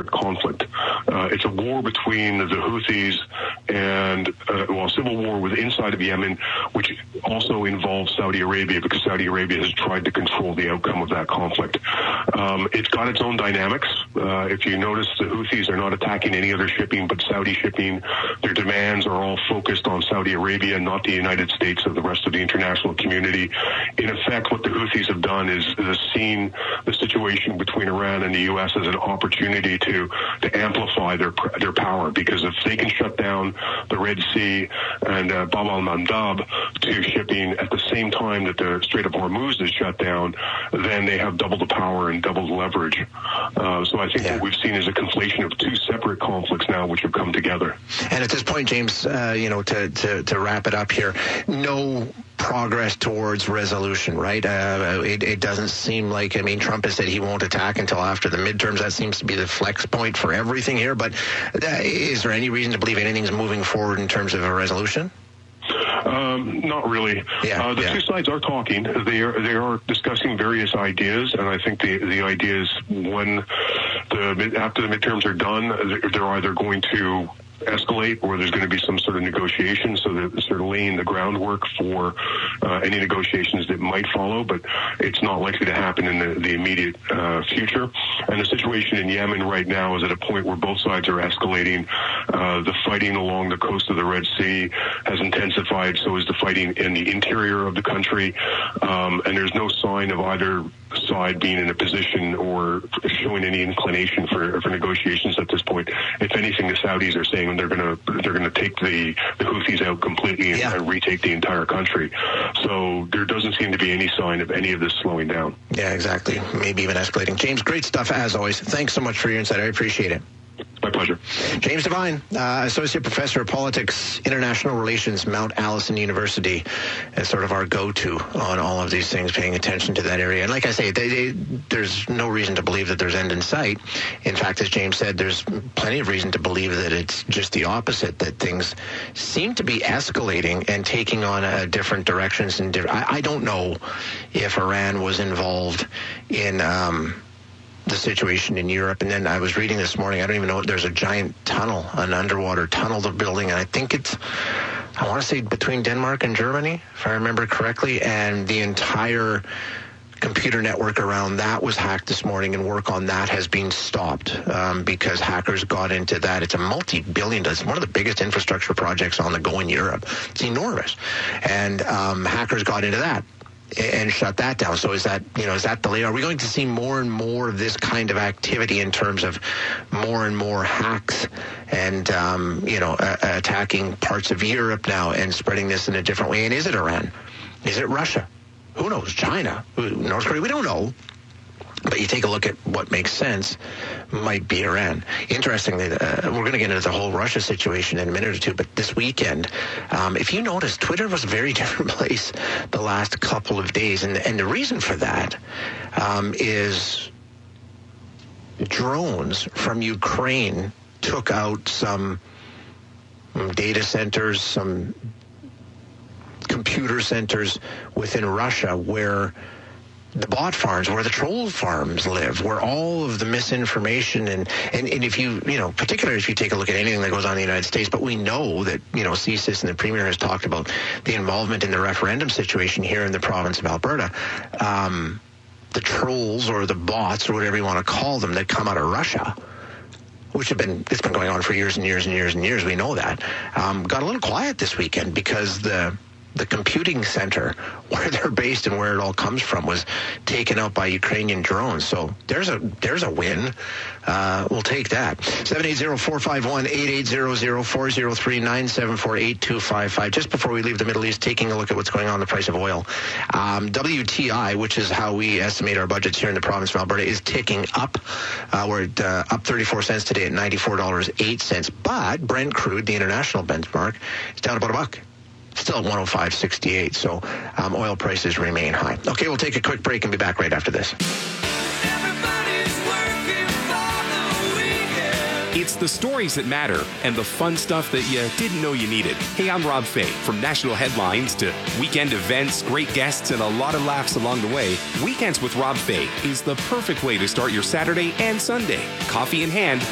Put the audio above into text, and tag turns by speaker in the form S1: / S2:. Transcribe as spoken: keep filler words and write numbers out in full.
S1: separate conflict. Uh, it's a war between the Houthis and, uh, well, a civil war with inside of Yemen, which also involves Saudi Arabia, because Saudi Arabia has tried to control the outcome of that conflict. Um, it's got its own dynamics. Uh, if you notice, the Houthis are not attacking any other shipping but Saudi shipping. Their demands are all focused on Saudi Arabia, not the United States or the rest of the international community. In effect, what the Houthis have done is, is seen the situation between Iran and the U S as an opportunity to, to amplify their their power, because if they can shut down the Red Sea and uh, Bab al-Mandab to shipping at the same time that the Strait of Hormuz is shut down, then they have double the power and double the leverage. Uh, so I think yeah. what we've seen is a conflation of two separate conflicts now which have come together.
S2: And at this point, James, uh, you know, to, to, to wrap it up here, no progress towards resolution, right? Uh, it, it doesn't seem like, I mean, Trump has said he won't attack until after the midterms. That seems to be the flex point for everything here. But uh, is there any reason to believe anything's moving forward in terms of a resolution?
S1: Um, not really.
S2: Yeah,
S1: uh, the
S2: yeah.
S1: two sides are talking. They are they are discussing various ideas, and I think the the ideas when the after the midterms are done, they're either going to escalate or there's going to be some sort of negotiation, so they're sort of laying the groundwork for uh, any negotiations that might follow, but it's not likely to happen in the, the immediate uh, future. And the situation in Yemen right now is at a point where both sides are escalating. Uh, the fighting along the coast of the Red Sea has intensified, so is the fighting in the interior of the country, um, and there's no sign of either side being in a position or showing any inclination for, for negotiations at this point. If anything, the Saudis are saying they're going to they're going to take the, the Houthis out completely and,
S2: yeah.
S1: and retake the entire country. So there doesn't seem to be any sign of any of this slowing down.
S2: Yeah, exactly. Maybe even escalating. James, great stuff as always. Thanks so much for your insight. I appreciate it.
S1: My pleasure.
S2: James Devine, uh, Associate Professor of Politics, International Relations, Mount Allison University, and sort of our go-to on all of these things, paying attention to that area. And like I say, they, they, there's no reason to believe that there's end in sight. In fact, as James said, there's plenty of reason to believe that it's just the opposite, that things seem to be escalating and taking on uh, different directions. And diff- I, I don't know if Iran was involved in... Um, the situation in Europe. And then I was reading this morning, I don't even know, there's a giant tunnel, an underwater tunnel they're building, and I think it's, I want to say between Denmark and Germany, if I remember correctly, and the entire computer network around that was hacked this morning, and work on that has been stopped um, because hackers got into that. It's a multi-billion, it's one of the biggest infrastructure projects on the go in Europe. It's enormous. And um, hackers got into that and shut that down. So is that, you know, is that the layout? Are we going to see more and more of this kind of activity in terms of more and more hacks and, um, you know, uh, attacking parts of Europe now and spreading this in a different way? And is it Iran? Is it Russia? Who knows? China? North Korea? We don't know. But you take a look at what makes sense, might be Iran. Interestingly, uh, we're going to get into the whole Russia situation in a minute or two, but this weekend, um, if you notice, Twitter was a very different place the last couple of days. And, and the reason for that um, is drones from Ukraine took out some data centers, some computer centers within Russia where the bot farms, where the troll farms live, where all of the misinformation and, and, and if you, you know, particularly if you take a look at anything that goes on in the United States, but we know that, you know, C S I S and the Premier has talked about the involvement in the referendum situation here in the province of Alberta. Um, the trolls or the bots or whatever you want to call them that come out of Russia, which have been, it's been going on for years and years and years and years, we know that, um, got a little quiet this weekend because the the computing center where they're based and where it all comes from was taken out by Ukrainian drones. So there's a there's a win. Uh, we'll take that. seven eight zero, four five one, eight eight zero zero, four zero three, nine seven four, eight two five five. Just before we leave the Middle East, taking a look at what's going on in the price of oil. Um, W T I, which is how we estimate our budgets here in the province of Alberta, is ticking up. Uh, we're at, uh, up thirty-four cents today at ninety-four dollars and eight cents. But Brent crude, the international benchmark, is down about a buck. Still at one oh five sixty-eight, so um, oil prices remain high. Okay, we'll take a quick break and be back right after this.
S3: It's the stories that matter and the fun stuff that you didn't know you needed. Hey, I'm Rob Fay. From national headlines to weekend events, great guests, and a lot of laughs along the way, Weekends with Rob Fay is the perfect way to start your Saturday and Sunday. Coffee in hand,